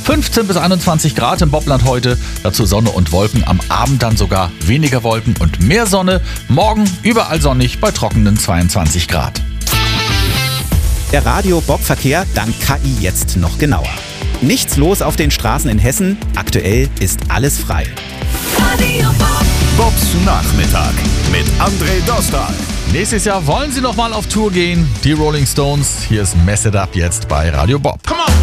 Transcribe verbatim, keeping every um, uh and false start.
fünfzehn bis einundzwanzig Grad im Bobland heute. Dazu Sonne und Wolken. Am Abend dann sogar weniger Wolken und mehr Sonne. Morgen überall sonnig bei trockenen zweiundzwanzig Grad. Der Radio-Bob-Verkehr dank K I jetzt noch genauer. Nichts los auf den Straßen in Hessen. Aktuell ist alles frei. Radio Bob. Bobs Nachmittag mit André Dostal. Nächstes Jahr wollen sie noch mal auf Tour gehen. Die Rolling Stones. Hier ist Mess It Up jetzt bei Radio Bob. Come on.